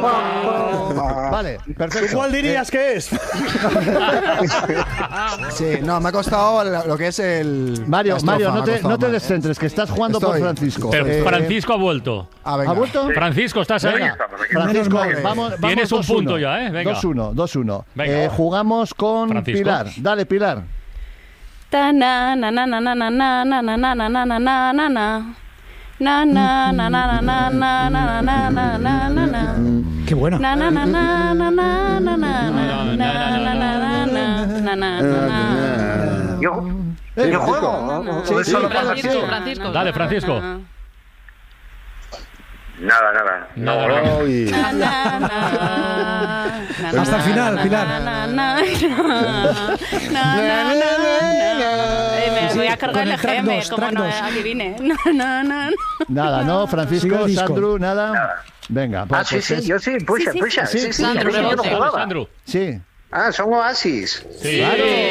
Vale, perfecto. ¿Cuál dirías que es? Sí, no, me ha costado lo que es el... Mario, no te más. descentres, que estás jugando por Francisco. Pero Francisco ha vuelto. Venga. ¿Ha vuelto? Francisco, ¿estás ahí? Venga, Francisco, vamos Tienes un 2-1. punto ya, ¿eh? Venga. 2-1. Venga. Jugamos con Francisco. Pilar. Dale, Pilar. Ta na na na na na na na na na na na na na na na na. Na na na na na na na na na na na na na. Qué bueno. Na na na na na na na na na na na na. Yo juego. Sí, Solo Francisco. Dale, Francisco. Nada. Hasta el final, Pilar. Me voy a cargar Con el el track GM, 2, como track no 2. adivine. Nada, ¿no? Sigue Francisco, el disco. Sandro, nada. Venga, Ah, sí, yo sí, puxa. Sí, Sandro, yo no jugaba. Sandro. Sí. Ah, son Oasis. Sí.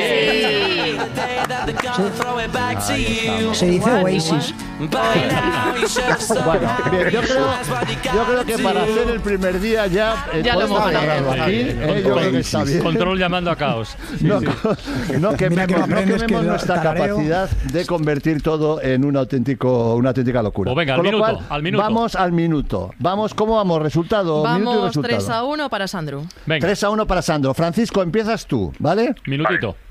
Se dice Oasis. Bueno, bien, yo creo que para hacer el primer día ya Ya lo podemos hemos agarrarlo ganado. aquí. Yo creo que está bien. Control llamando a caos. No Mira que quememos no aprendes que nuestra tarareo. capacidad de convertir todo en una auténtica locura. Pues venga, Con al lo minuto, cual, al minuto. Vamos al minuto. ¿Cómo vamos? Resultado, minuto y Vamos resultado. 3-1 para Sandro. Venga, 3-1 para Sandro. Francisco, empiezas tú, ¿vale? minutito.